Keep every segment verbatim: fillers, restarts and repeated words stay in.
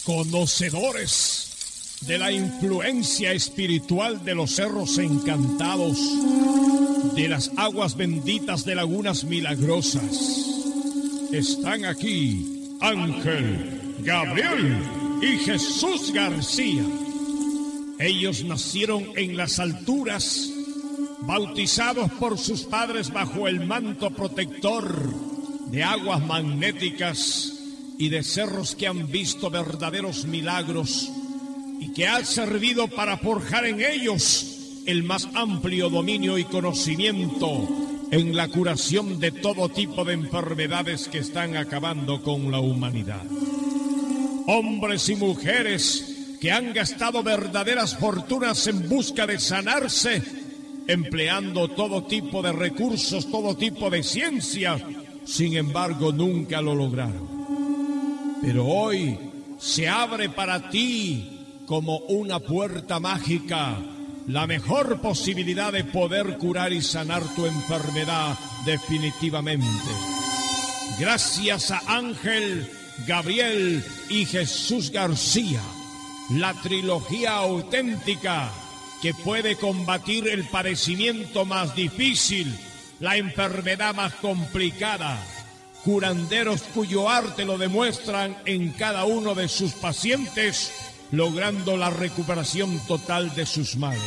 conocedores de la influencia espiritual de los cerros encantados, de las aguas benditas de lagunas milagrosas. Están aquí Ángel, Gabriel y Jesús García. Ellos nacieron en las alturas, bautizados por sus padres bajo el manto protector de aguas magnéticas y de cerros que han visto verdaderos milagros y que han servido para forjar en ellos el más amplio dominio y conocimiento en la curación de todo tipo de enfermedades que están acabando con la humanidad. Hombres y mujeres que han gastado verdaderas fortunas en busca de sanarse, empleando todo tipo de recursos, todo tipo de ciencia, sin embargo nunca lo lograron. Pero hoy se abre para ti como una puerta mágica la mejor posibilidad de poder curar y sanar tu enfermedad definitivamente. Gracias a Ángel, Gabriel y Jesús García, la trilogía auténtica que puede combatir el padecimiento más difícil, la enfermedad más complicada. Curanderos cuyo arte lo demuestran en cada uno de sus pacientes, logrando la recuperación total de sus males.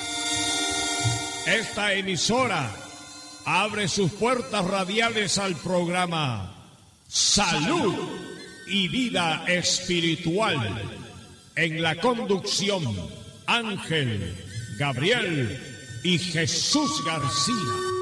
Esta emisora abre sus puertas radiales al programa Salud y Vida Espiritual. En la conducción, Ángel, Gabriel y Jesús García.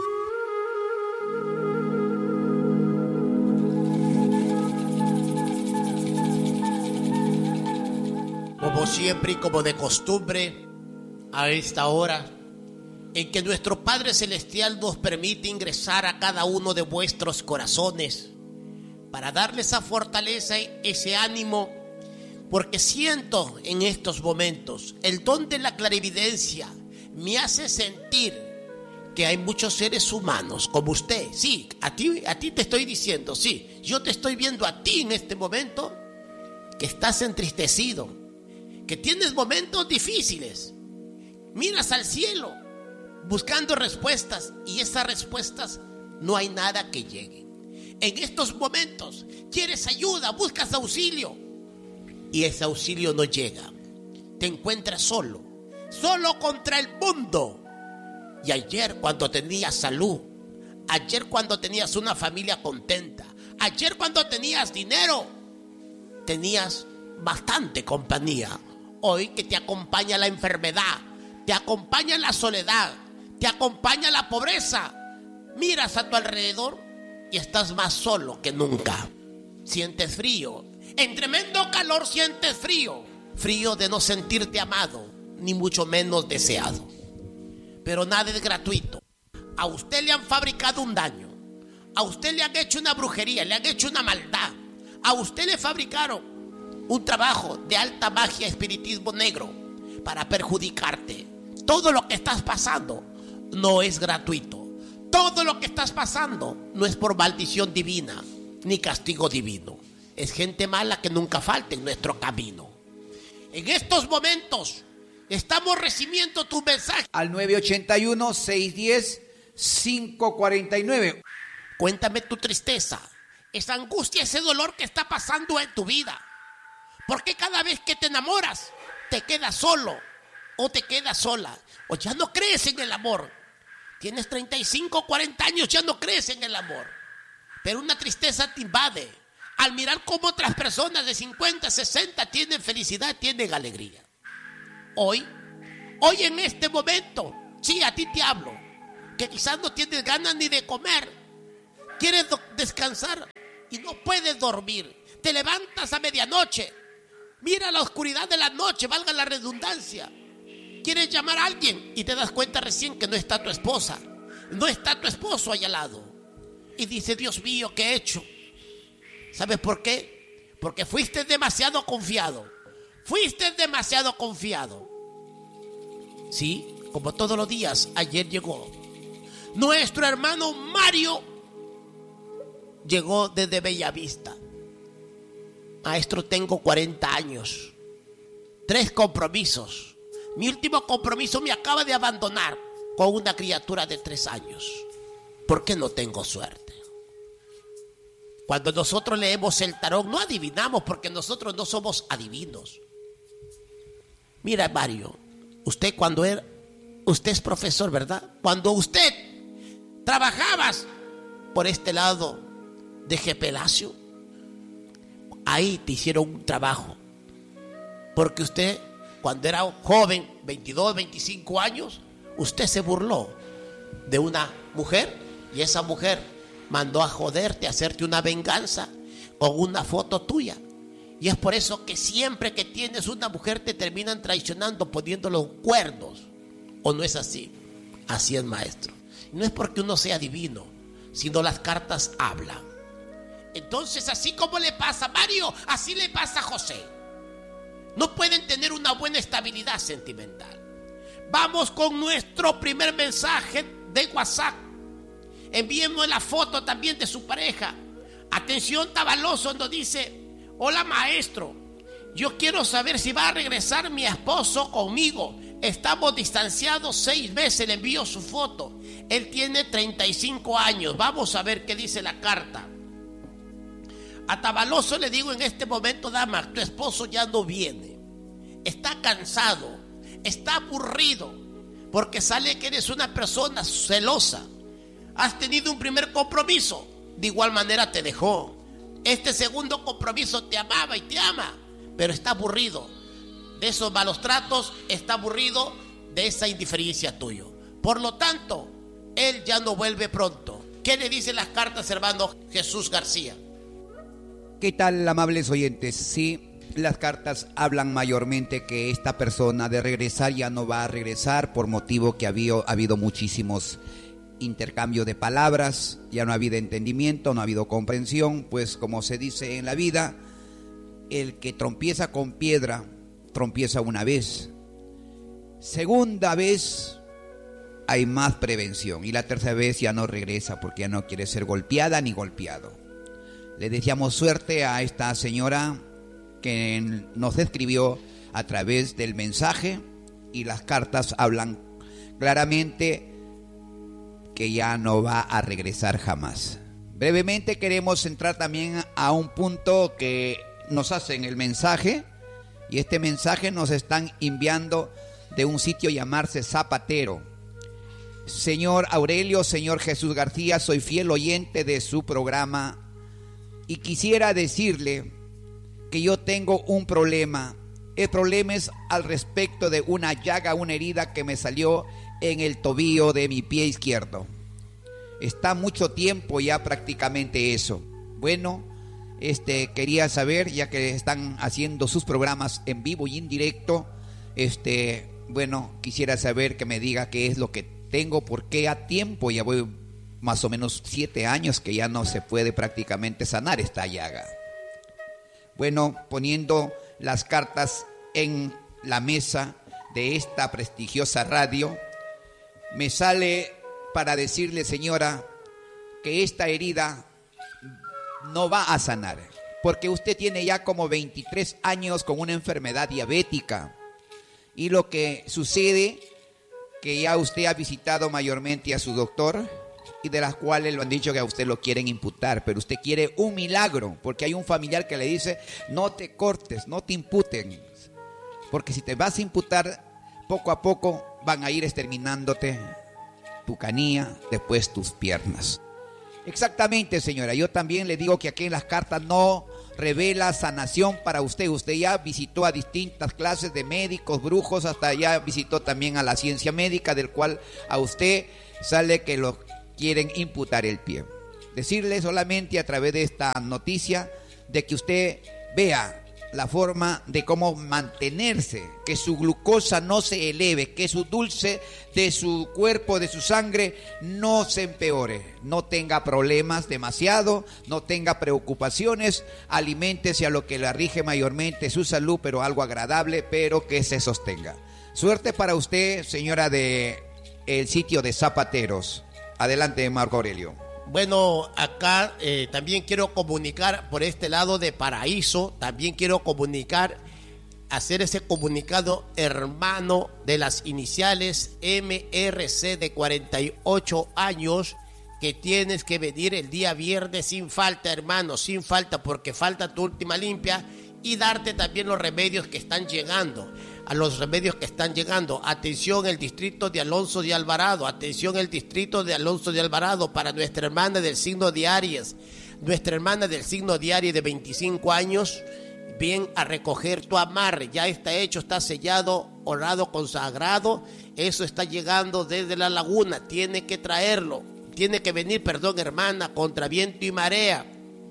Como siempre y como de costumbre, a esta hora en que nuestro Padre Celestial nos permite ingresar a cada uno de vuestros corazones para darles esa fortaleza y ese ánimo, porque siento en estos momentos el don de la clarividencia me hace sentir que hay muchos seres humanos como usted. Sí, a ti, a ti te estoy diciendo, sí, yo te estoy viendo a ti en este momento que estás entristecido, que tienes momentos difíciles, miras al cielo buscando respuestas y esas respuestas no hay nada que llegue. En estos momentos quieres ayuda, buscas auxilio y ese auxilio no llega. Te encuentras solo, solo contra el mundo. Y ayer cuando tenías salud, ayer cuando tenías una familia contenta, ayer cuando tenías dinero, tenías bastante compañía. Hoy que te acompaña la enfermedad, te acompaña la soledad, te acompaña la pobreza, miras a tu alrededor y estás más solo que nunca. Sientes frío, en tremendo calor sientes frío, frío de no sentirte amado, ni mucho menos deseado. Pero nada es gratuito. A usted le han fabricado un daño, a usted le han hecho una brujería, le han hecho una maldad, a usted le fabricaron un trabajo de alta magia, espiritismo negro, para perjudicarte. Todo lo que estás pasando no es gratuito. Todo lo que estás pasando no es por maldición divina, ni castigo divino. Es gente mala que nunca falta en nuestro camino. En estos momentos estamos recibiendo tu mensaje al nueve ocho uno, seis uno cero, cinco cuatro nueve. Cuéntame tu tristeza, esa angustia, ese dolor que está pasando en tu vida. ¿Por qué cada vez que te enamoras te quedas solo o te quedas sola? O ya no crees en el amor. Tienes treinta y cinco, cuarenta años, ya no crees en el amor. Pero una tristeza te invade al mirar cómo otras personas de cincuenta, sesenta tienen felicidad, tienen alegría. Hoy, hoy en este momento, sí, a ti te hablo, que quizás no tienes ganas ni de comer. Quieres do- descansar y no puedes dormir. Te levantas a medianoche. Mira la oscuridad de la noche, valga la redundancia. Quieres llamar a alguien y te das cuenta recién que no está tu esposa, no está tu esposo ahí al lado. Y dice, Dios mío, ¿qué he hecho? ¿Sabes por qué? Porque fuiste demasiado confiado. Fuiste demasiado confiado. Sí, como todos los días, ayer llegó nuestro hermano Mario. Llegó desde Bellavista. Maestro, tengo cuarenta años, tres compromisos. Mi último compromiso me acaba de abandonar con una criatura de tres años. ¿Por qué no tengo suerte? Cuando nosotros leemos el tarot, no adivinamos porque nosotros no somos adivinos. Mira, Mario, usted cuando era, usted es profesor, ¿verdad? Cuando usted trabajabas por este lado de Gepelacio, ahí te hicieron un trabajo. Porque usted, cuando era joven, veintidós, veinticinco años, usted se burló de una mujer y esa mujer mandó a joderte, a hacerte una venganza con una foto tuya. Y es por eso que siempre que tienes una mujer te terminan traicionando poniendo los cuernos. ¿O no es así? Así es, maestro. No es porque uno sea divino, sino las cartas hablan. Entonces, así como le pasa a Mario, así le pasa a José. No pueden tener una buena estabilidad sentimental. Vamos con nuestro primer mensaje de WhatsApp. Envíenos la foto también de su pareja. Atención, Tabaloso nos dice: hola maestro, yo quiero saber si va a regresar mi esposo conmigo. Estamos distanciados seis meses, le envío su foto. Él tiene treinta y cinco años. Vamos a ver qué dice la carta. A Tabaloso le digo en este momento: dama, tu esposo ya no viene. Está cansado, está aburrido, porque sale que eres una persona celosa. Has tenido un primer compromiso, de igual manera te dejó. Este segundo compromiso te amaba y te ama, pero está aburrido de esos malos tratos, está aburrido de esa indiferencia tuya. Por lo tanto, él ya no vuelve pronto. ¿Qué le dicen las cartas, hermano Jesús García? ¿Qué tal, amables oyentes? Sí, las cartas hablan mayormente que esta persona de regresar ya no va a regresar, por motivo que ha habido, ha habido muchísimos intercambio de palabras, ya no ha habido entendimiento, no ha habido comprensión. Pues como se dice en la vida, el que trompieza con piedra, trompieza una vez. Segunda vez hay más prevención y la tercera vez ya no regresa porque ya no quiere ser golpeada ni golpeado. Le deseamos suerte a esta señora que nos escribió a través del mensaje, y las cartas hablan claramente que ya no va a regresar jamás. Brevemente queremos entrar también a un punto que nos hacen el mensaje, y este mensaje nos están enviando de un sitio llamarse Zapatero. Señor Aurelio, señor Jesús García, soy fiel oyente de su programa y quisiera decirle que yo tengo un problema. El problema es al respecto de una llaga, una herida que me salió en el tobillo de mi pie izquierdo. Está mucho tiempo ya prácticamente eso. Bueno, este quería saber, ya que están haciendo sus programas en vivo y en directo, este, bueno, quisiera saber que me diga qué es lo que tengo, porque a tiempo, ya voy más o menos siete años que ya no se puede prácticamente sanar esta llaga. Bueno, poniendo las cartas en la mesa de esta prestigiosa radio, me sale para decirle, señora, que esta herida no va a sanar, porque usted tiene ya como veintitrés años con una enfermedad diabética, y lo que sucede que ya usted ha visitado mayormente a su doctor, y de las cuales lo han dicho que a usted lo quieren imputar, pero usted quiere un milagro, porque hay un familiar que le dice: no te cortes, no te imputen, porque si te vas a imputar, poco a poco van a ir exterminándote tu canilla, después tus piernas. Exactamente, señora, yo también le digo que aquí en las cartas no revela sanación para usted. Usted ya visitó a distintas clases de médicos, brujos, hasta ya visitó también a la ciencia médica, del cual a usted sale que lo quieren imputar el pie. Decirle solamente a través de esta noticia de que usted vea la forma de cómo mantenerse, que su glucosa no se eleve, que su dulce de su cuerpo, de su sangre, no se empeore, no tenga problemas demasiado, no tenga preocupaciones, aliméntese a lo que le rige mayormente su salud, pero algo agradable, pero que se sostenga. Suerte para usted, señora de el sitio de Zapateros. Adelante, Marco Aurelio. Bueno, acá eh, también quiero comunicar por este lado de Paraíso, también quiero comunicar, hacer ese comunicado, hermano de las iniciales M R C de cuarenta y ocho años, que tienes que venir el día viernes sin falta, hermano, sin falta, porque falta tu última limpia, y darte también los remedios que están llegando. A los remedios que están llegando. Atención, el distrito de Alonso de Alvarado. Atención, el distrito de Alonso de Alvarado para nuestra hermana del signo de Aries. Nuestra hermana del signo de Aries de veinticinco años. Ven a recoger tu amarre. Ya está hecho, está sellado, orado, consagrado. Eso está llegando desde la laguna. Tiene que traerlo. Tiene que venir, perdón, hermana, contra viento y marea.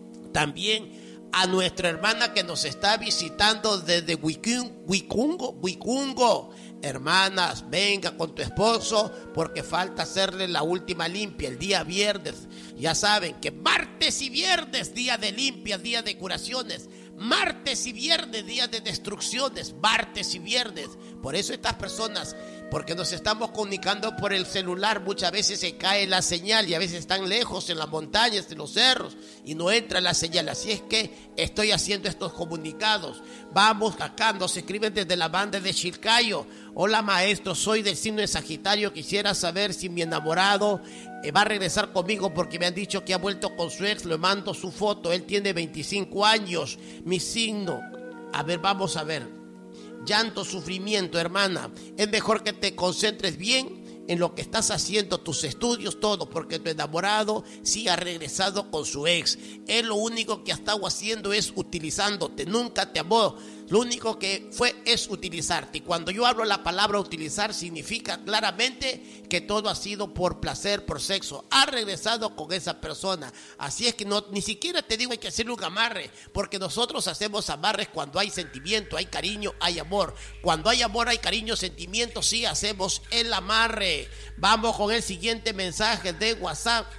También a nuestra hermana que nos está visitando desde Huicungo, Huicungo. Hermanas, venga con tu esposo porque falta hacerle la última limpia el día viernes. Ya saben que martes y viernes, día de limpias, día de curaciones. Martes y viernes, día de destrucciones. Martes y viernes. Por eso estas personas, porque nos estamos comunicando por el celular, muchas veces se cae la señal y a veces están lejos en las montañas, en los cerros y no entra la señal. Así es que estoy haciendo estos comunicados. Vamos acá, nos escriben desde la banda de Chilcayo. Hola maestro, soy del signo de Sagitario, quisiera saber si mi enamorado eh, va a regresar conmigo porque me han dicho que ha vuelto con su ex. Le mando su foto, él tiene veinticinco años, mi signo. A ver, vamos a ver. Llanto, sufrimiento, hermana. Es mejor que te concentres bien en lo que estás haciendo, tus estudios, todo, porque tu enamorado sí ha regresado con su ex. Él lo único que ha estado haciendo es utilizándote, nunca te amó. Lo único que fue es utilizarte. Y cuando yo hablo la palabra utilizar, significa claramente que todo ha sido por placer, por sexo. Ha regresado con esa persona. Así es que no, ni siquiera te digo hay que hacerle un amarre, porque nosotros hacemos amarres cuando hay sentimiento, hay cariño, hay amor. Cuando hay amor, hay cariño, sentimiento, sí hacemos el amarre. Vamos con el siguiente mensaje de WhatsApp.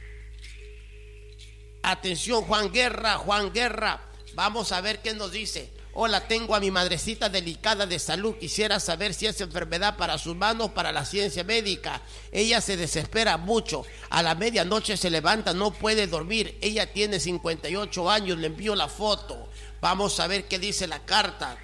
Atención, Juan Guerra, Juan Guerra. Vamos a ver qué nos dice. Hola, tengo a mi madrecita delicada de salud. Quisiera saber si es enfermedad para sus manos, para la ciencia médica. Ella se desespera mucho. A la medianoche se levanta, no puede dormir. Ella tiene cincuenta y ocho años. Le envío la foto. Vamos a ver qué dice la carta.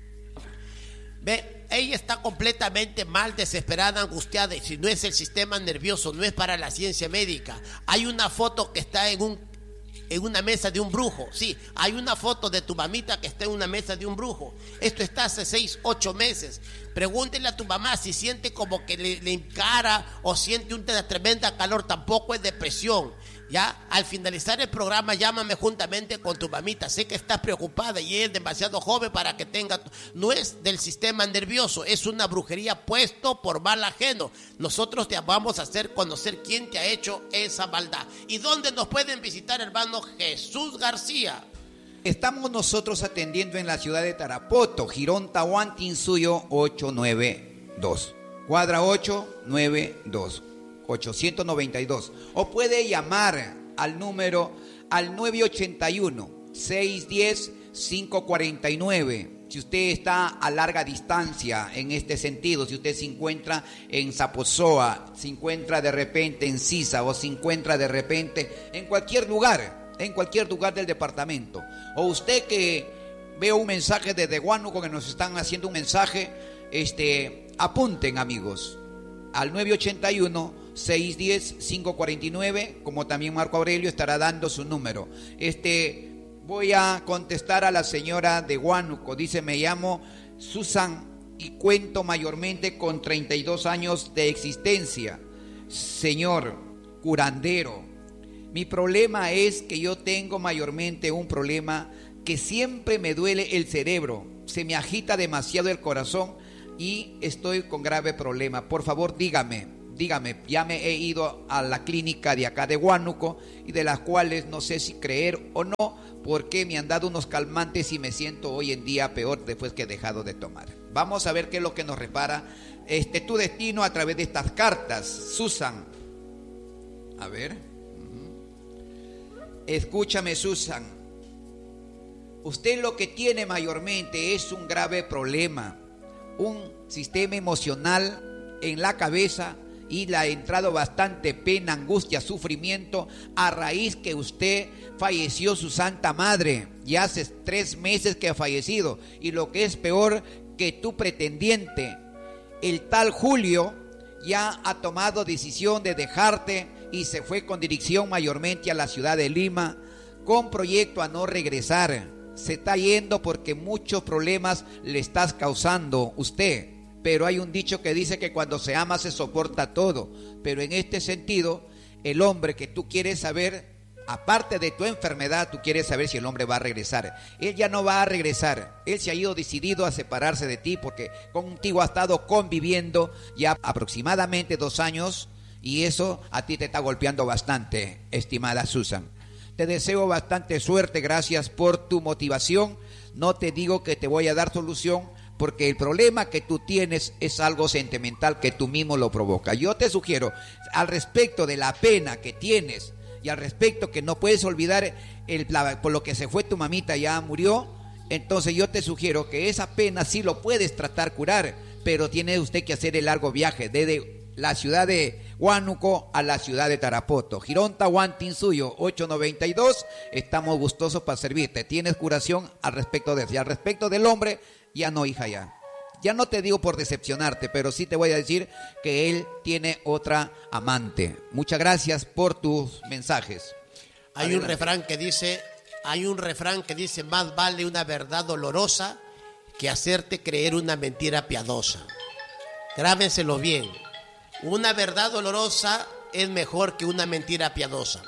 Ve, ella está completamente mal, desesperada, angustiada. Y si no es el sistema nervioso, no es para la ciencia médica. Hay una foto que está en un en una mesa de un brujo. Sí, hay una foto de tu mamita que está en una mesa de un brujo. Esto está hace seis, ocho meses. Pregúntele a tu mamá si siente como que le, le encara o siente una tremenda calor. Tampoco es depresión. Ya, al finalizar el programa, llámame juntamente con tu mamita. Sé que estás preocupada y es demasiado joven para que tenga... No es del sistema nervioso, es una brujería puesto por mal ajeno. Nosotros te vamos a hacer conocer quién te ha hecho esa maldad. ¿Y dónde nos pueden visitar, hermano Jesús García? Estamos nosotros atendiendo en la ciudad de Tarapoto, Girón Tahuantinsuyo ochocientos noventa y dos. Cuadra ochocientos noventa y dos. ochocientos noventa y dos. O puede llamar al número al nueve ocho uno, seis uno cero, cinco cuatro nueve. Si usted está a larga distancia en este sentido, si usted se encuentra en Zaposoa, se encuentra de repente en Sisa o se encuentra de repente en cualquier lugar, en cualquier lugar del departamento. O usted que veo un mensaje desde Huánuco que nos están haciendo un mensaje, este, apunten amigos al nueve ocho uno, seis uno cero, cinco cuatro nueve, como también Marco Aurelio estará dando su número. Este, voy a contestar a la señora de Huánuco. Dice, me llamo Susan y cuento mayormente con treinta y dos años de existencia. Señor curandero, mi problema es que yo tengo mayormente un problema que siempre me duele el cerebro, se me agita demasiado el corazón y estoy con grave problema. Por favor, dígame, dígame, ya me he ido a la clínica de acá de Huánuco y de las cuales no sé si creer o no, porque me han dado unos calmantes y me siento hoy en día peor después que he dejado de tomar. Vamos a ver qué es lo que nos repara este tu destino a través de estas cartas, Susan. A ver, escúchame, Susan. Usted lo que tiene mayormente es un grave problema, un sistema emocional en la cabeza y le ha entrado bastante pena, angustia, sufrimiento a raíz que usted falleció su Santa Madre. Ya hace tres meses que ha fallecido, y lo que es peor, que tu pretendiente, el tal Julio, ya ha tomado decisión de dejarte y se fue con dirección mayormente a la ciudad de Lima, con proyecto a no regresar. Se está yendo porque muchos problemas le estás causando usted. Pero hay un dicho que dice que cuando se ama se soporta todo. Pero en este sentido, el hombre que tú quieres saber, aparte de tu enfermedad, tú quieres saber si el hombre va a regresar. Él ya no va a regresar. Él se ha ido decidido a separarse de ti porque contigo ha estado conviviendo ya aproximadamente dos años, y eso a ti te está golpeando bastante, estimada Susan. Te deseo bastante suerte, gracias por tu motivación. No te digo que te voy a dar solución, porque el problema que tú tienes es algo sentimental que tú mismo lo provocas. Yo te sugiero, al respecto de la pena que tienes y al respecto que no puedes olvidar el, la, por lo que se fue tu mamita, ya murió, entonces yo te sugiero que esa pena sí lo puedes tratar curar, pero tiene usted que hacer el largo viaje desde la ciudad de Huánuco a la ciudad de Tarapoto. Gironta Huantinsuyo ocho noventa y dos, estamos gustosos para servirte. Tienes curación al respecto de eso. Y al respecto del hombre, ya no, hija, ya. Ya no te digo por decepcionarte, pero sí te voy a decir que él tiene otra amante. Muchas gracias por tus mensajes. Hay Adelante. un refrán que dice, hay un refrán que dice, más vale una verdad dolorosa que hacerte creer una mentira piadosa. Grábenselo bien. Una verdad dolorosa es mejor que una mentira piadosa.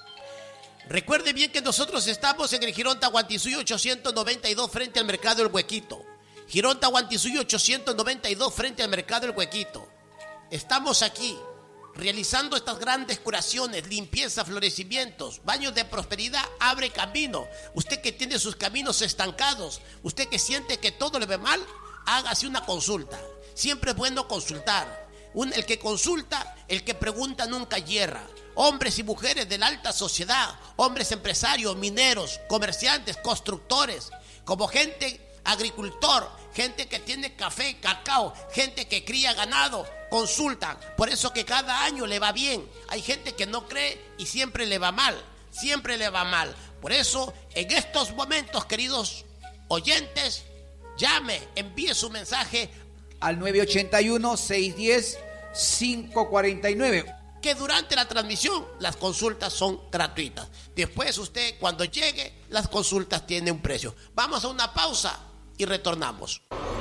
Recuerde bien que nosotros estamos en el Girón Tahuantinsuyo ochocientos noventa y dos frente al Mercado El Huequito. Girón Tahuantinsuyo ochocientos noventa y dos frente al Mercado El Huequito. Estamos aquí realizando estas grandes curaciones, limpieza, florecimientos, baños de prosperidad, abre camino. Usted que tiene sus caminos estancados, usted que siente que todo le ve mal, hágase una consulta. Siempre es bueno consultar. Un, el que consulta, el que pregunta nunca hierra. Hombres y mujeres de la alta sociedad, hombres empresarios, mineros, comerciantes, constructores, como gente agricultor, gente que tiene café, cacao, gente que cría ganado, consultan. Por eso que cada año le va bien. Hay gente que no cree y siempre le va mal, siempre le va mal. Por eso, en estos momentos, queridos oyentes, llame, envíe su mensaje al nueve ochenta y uno, seiscientos diez, quinientos cuarenta y nueve. Que durante la transmisión las consultas son gratuitas. Después usted, cuando llegue, las consultas tienen un precio. Vamos a una pausa y retornamos.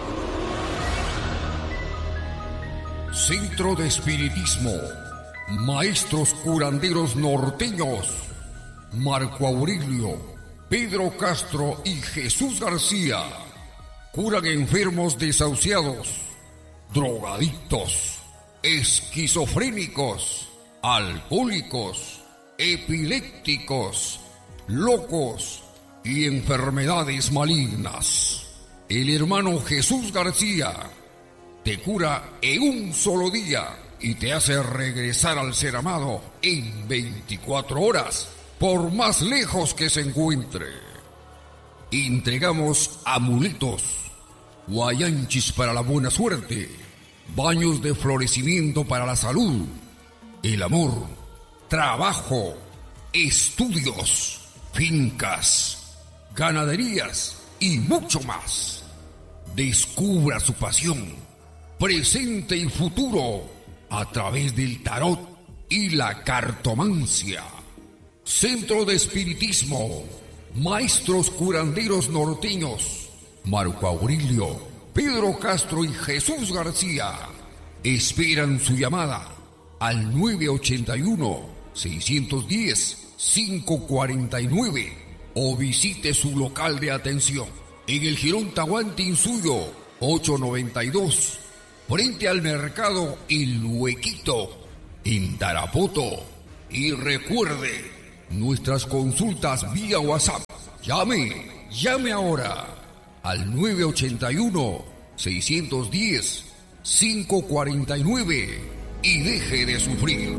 Centro de Espiritismo, Maestros Curanderos Norteños, Marco Aurelio, Pedro Castro y Jesús García. Curan enfermos desahuciados, drogadictos, esquizofrénicos, alcohólicos, epilépticos, locos y enfermedades malignas. El hermano Jesús García te cura en un solo día y te hace regresar al ser amado en veinticuatro horas, por más lejos que se encuentre. Entregamos amuletos, guayanchis para la buena suerte, baños de florecimiento para la salud, el amor, trabajo, estudios, fincas, ganaderías y mucho más. Descubra su pasión, presente y futuro, a través del tarot y la cartomancia. Centro de Espiritismo, Maestros Curanderos Norteños, Marco Aurelio, Pedro Castro y Jesús García esperan su llamada al nueve ochenta y uno, seiscientos diez, quinientos cuarenta y nueve o visite su local de atención en el Girón Tahuantinsuyo ochocientos noventa y dos frente al Mercado El Huequito en Tarapoto. Y recuerde, nuestras consultas vía WhatsApp. Llame, llame ahora al nueve ochenta y uno, seiscientos diez, quinientos cuarenta y nueve y deje de sufrir.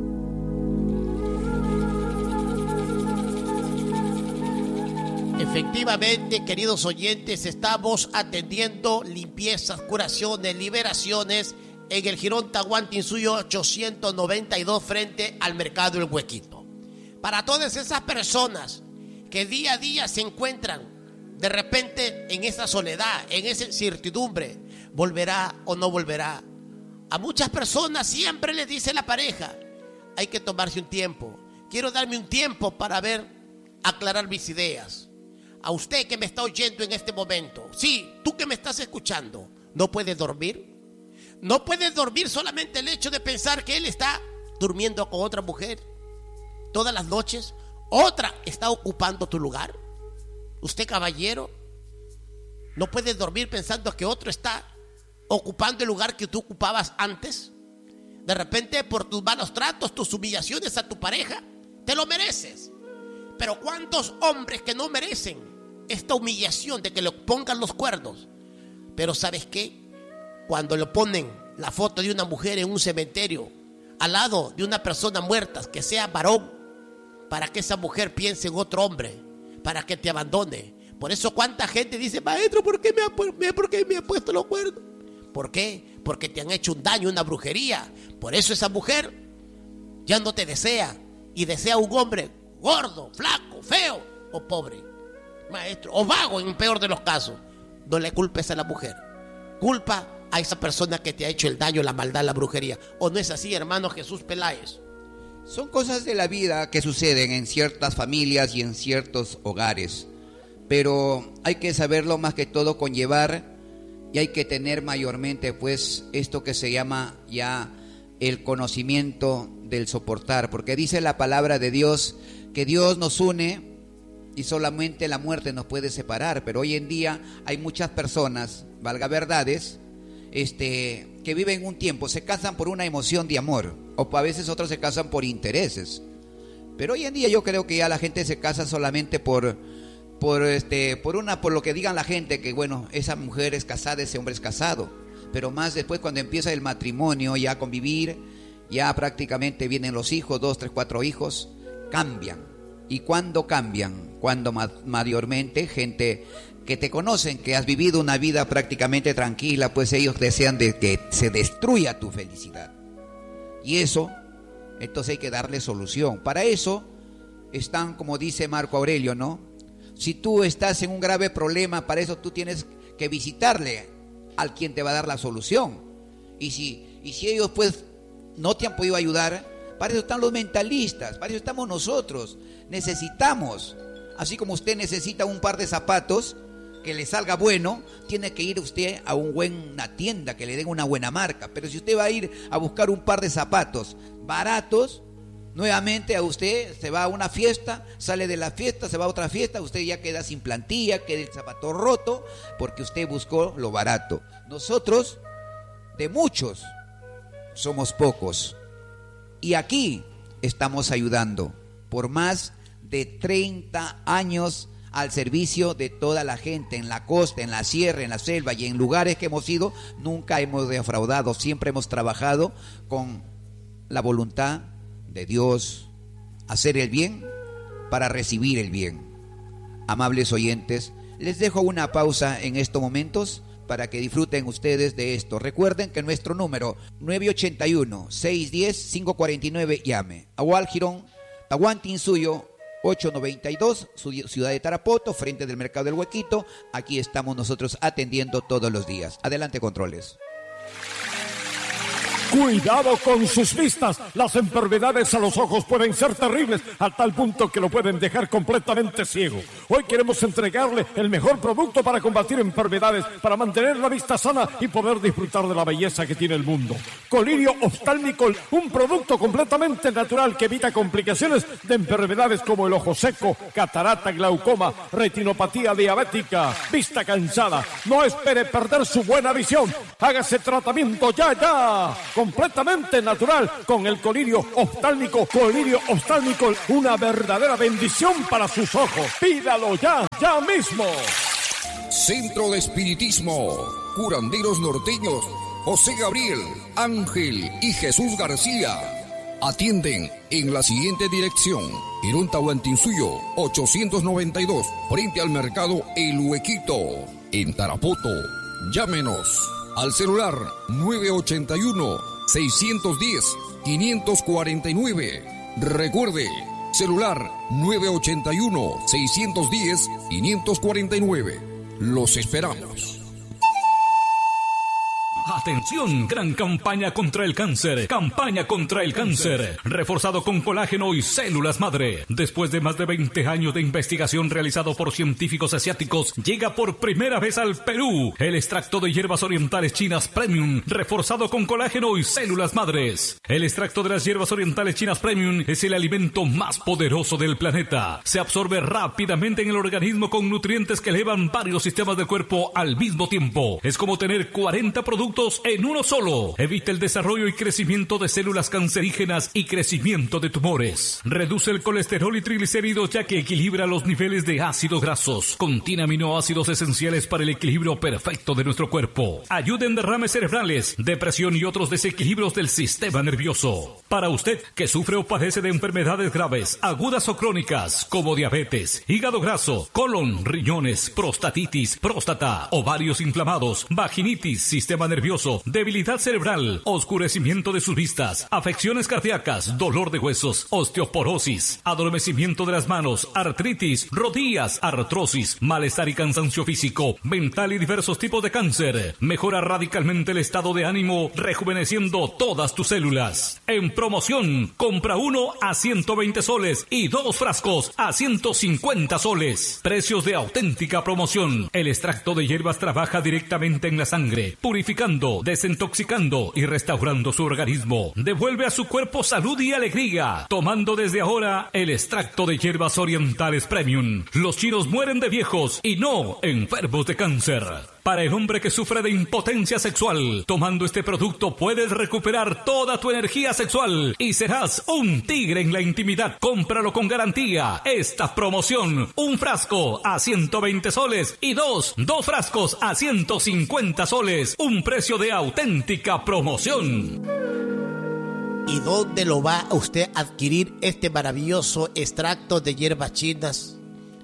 Efectivamente, queridos oyentes, estamos atendiendo limpiezas, curaciones, liberaciones en el Jirón Tahuantinsuyo ochocientos noventa y dos frente al mercado El Huequito. Para todas esas personas que día a día se encuentran de repente en esa soledad, en esa incertidumbre, ¿volverá o no volverá? A muchas personas siempre les dice la pareja, hay que tomarse un tiempo. Quiero darme un tiempo para ver, aclarar mis ideas. A usted que me está oyendo en este momento, sí, tú que me estás escuchando, ¿no puedes dormir? ¿No puedes dormir solamente el hecho de pensar que él está durmiendo con otra mujer todas las noches? ¿Otra está ocupando tu lugar? Usted, caballero, ¿no puedes dormir pensando que otro está ocupando el lugar que tú ocupabas antes? De repente, por tus malos tratos, tus humillaciones a tu pareja, te lo mereces. Pero ¿cuántos hombres que no merecen esta humillación de que le pongan los cuernos? Pero ¿sabes qué? Cuando le ponen la foto de una mujer en un cementerio al lado de una persona muerta, que sea varón, para que esa mujer piense en otro hombre, para que te abandone. Por eso cuánta gente dice, maestro, ¿por qué me ha, por qué me ha puesto los cuernos? ¿Por qué? Porque te han hecho un daño, una brujería. Por eso esa mujer ya no te desea y desea un hombre gordo, flaco, feo o pobre, maestro, o vago en el peor de los casos. No le culpes a la mujer, culpa a esa persona que te ha hecho el daño, la maldad, la brujería. ¿O no es así, hermano Jesús Peláez? Son cosas de la vida que suceden en ciertas familias y en ciertos hogares, pero hay que saberlo más que todo conllevar, y hay que tener mayormente pues esto que se llama ya el conocimiento del soportar, porque dice la palabra de Dios que Dios nos une y solamente la muerte nos puede separar. Pero hoy en día hay muchas personas, valga verdades, este, que viven un tiempo, se casan por una emoción de amor, o a veces otros se casan por intereses. Pero hoy en día yo creo que ya la gente se casa solamente por, por este, por una, por lo que digan la gente, que bueno, esa mujer es casada, ese hombre es casado. Pero más después, cuando empieza el matrimonio, ya a convivir, ya prácticamente vienen los hijos, dos, tres, cuatro hijos, cambian. ¿Y cuándo cambian? Cuando ma- mayormente gente que te conocen, que has vivido una vida prácticamente tranquila, pues ellos desean de que se destruya tu felicidad. Y eso, entonces hay que darle solución. Para eso están, como dice Marco Aurelio, ¿no? Si tú estás en un grave problema, para eso tú tienes que visitarle al quien te va a dar la solución. Y si, y si ellos pues no te han podido ayudar, para eso están los mentalistas, para eso estamos nosotros. Necesitamos, así como usted necesita un par de zapatos que le salga bueno, tiene que ir usted a un buen, una tienda que le den una buena marca. Pero si usted va a ir a buscar un par de zapatos baratos, nuevamente a usted se va a una fiesta, sale de la fiesta, se va a otra fiesta, usted ya queda sin plantilla, queda el zapato roto, porque usted buscó lo barato. Nosotros, de muchos, somos pocos. Y aquí estamos ayudando por más de treinta años al servicio de toda la gente, en la costa, en la sierra, en la selva y en lugares que hemos ido. Nunca hemos defraudado, siempre hemos trabajado con la voluntad de Dios, hacer el bien para recibir el bien. Amables oyentes, les dejo una pausa en estos momentos para que disfruten ustedes de esto. Recuerden que nuestro número nueve ocho uno, seis uno cero, cinco cuatro nueve, llame. Agual Girón, Tahuantinsuyo ochocientos noventa y dos, ciudad de Tarapoto, frente del mercado del Huequito. Aquí estamos nosotros atendiendo todos los días. Adelante, controles. Cuidado con sus vistas. Las enfermedades a los ojos pueden ser terribles, a tal punto que lo pueden dejar completamente ciego. Hoy queremos entregarle el mejor producto para combatir enfermedades, para mantener la vista sana y poder disfrutar de la belleza que tiene el mundo. Colirio Oftálmico, un producto completamente natural que evita complicaciones de enfermedades como el ojo seco, catarata, glaucoma, retinopatía diabética, vista cansada. No espere perder su buena visión. Hágase tratamiento ya, ya. Completamente natural con el colirio oftálmico. Colirio oftálmico, una verdadera bendición para sus ojos. Pídalo ya, ya mismo. Centro de Espiritismo, curanderos norteños, José Gabriel, Ángel y Jesús García. Atienden en la siguiente dirección: Girón Tahuantinsuyo ochocientos noventa y dos, frente al mercado El Huequito, en Tarapoto. Llámenos al celular nueve ocho uno, seis uno cero, cinco cuatro nueve. Recuerde, celular nueve ocho uno, seis uno cero, cinco cuatro nueve. Los esperamos. Atención, gran campaña contra el cáncer, campaña contra el cáncer, reforzado con colágeno y células madre. Después de más de veinte años de investigación realizado por científicos asiáticos, llega por primera vez al Perú el extracto de hierbas orientales chinas Premium, reforzado con colágeno y células madres. El extracto de las hierbas orientales chinas Premium es el alimento más poderoso del planeta. Se absorbe rápidamente en el organismo con nutrientes que elevan varios sistemas del cuerpo al mismo tiempo. Es como tener cuarenta productos en uno solo. Evita el desarrollo y crecimiento de células cancerígenas y crecimiento de tumores. Reduce el colesterol y triglicéridos ya que equilibra los niveles de ácidos grasos. Contiene aminoácidos esenciales para el equilibrio perfecto de nuestro cuerpo. Ayuda en derrames cerebrales, depresión y otros desequilibrios del sistema nervioso. Para usted que sufre o padece de enfermedades graves, agudas o crónicas, como diabetes, hígado graso, colon, riñones, prostatitis, próstata, ovarios inflamados, vaginitis, sistema nervioso, debilidad cerebral, oscurecimiento de sus vistas, afecciones cardíacas, dolor de huesos, osteoporosis, adormecimiento de las manos, artritis, rodillas, artrosis, malestar y cansancio físico, mental y diversos tipos de cáncer. Mejora radicalmente el estado de ánimo, rejuveneciendo todas tus células. En promoción, compra uno a ciento veinte soles y dos frascos a ciento cincuenta soles. Precios de auténtica promoción. El extracto de hierbas trabaja directamente en la sangre, purificando, desintoxicando y restaurando su organismo. Devuelve a su cuerpo salud y alegría, tomando desde ahora el extracto de hierbas orientales Premium. Los chinos mueren de viejos y no enfermos de cáncer. Para el hombre que sufre de impotencia sexual, tomando este producto puedes recuperar toda tu energía sexual y serás un tigre en la intimidad. Cómpralo con garantía. Esta promoción, un frasco a ciento veinte soles y dos, dos frascos a ciento cincuenta soles. Un precio de auténtica promoción. ¿Y dónde lo va a usted a adquirir este maravilloso extracto de hierbas chinas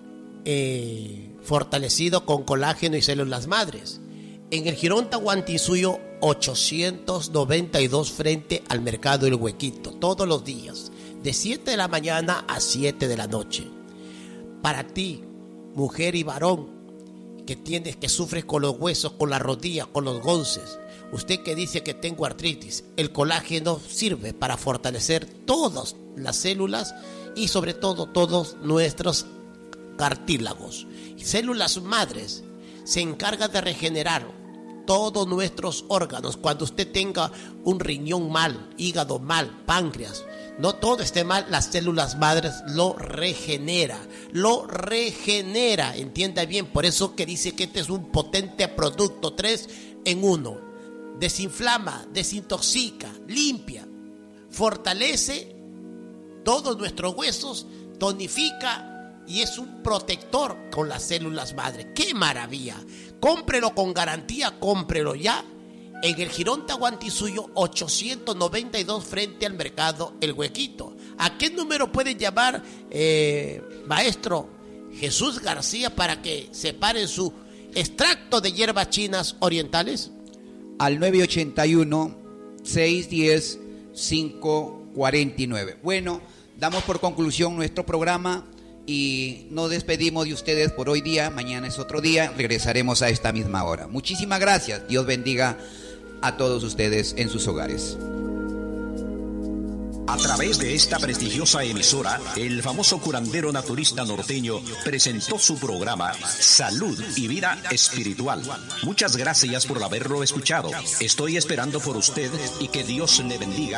eh, fortalecido con colágeno y células madres? En el Girón Tahuantinsuyo ochocientos noventa y dos frente al Mercado El Huequito, todos los días, de siete de la mañana a siete de la noche. Para ti, mujer y varón, que tienes, que sufres con los huesos, con las rodillas, con los gonces, usted que dice que tengo artritis, el colágeno sirve para fortalecer todas las células y sobre todo todos nuestros cartílagos. Células madres se encargan de regenerar todos nuestros órganos. Cuando usted tenga un riñón mal, hígado mal, páncreas, no todo esté mal, las células madres lo regenera, lo regenera, entienda bien. Por eso que dice que este es un potente producto, tres en uno. Desinflama, desintoxica, limpia, fortalece todos nuestros huesos, tonifica y es un protector con las células madre. ¡Qué maravilla! Cómprelo con garantía, cómprelo ya en el Girón Tahuantinsuyo ochocientos noventa y dos frente al Mercado El Huequito. ¿A qué número pueden llamar, eh, maestro Jesús García, para que separen su extracto de hierbas chinas orientales? Al nueve ocho uno, seis uno cero, cinco cuatro nueve. Bueno, damos por conclusión nuestro programa y nos despedimos de ustedes por hoy día. Mañana es otro día, regresaremos a esta misma hora. Muchísimas gracias. Dios bendiga a todos ustedes en sus hogares. A través de esta prestigiosa emisora, el famoso curandero naturista norteño presentó su programa Salud y Vida Espiritual. Muchas gracias por haberlo escuchado. Estoy esperando por usted y que Dios le bendiga.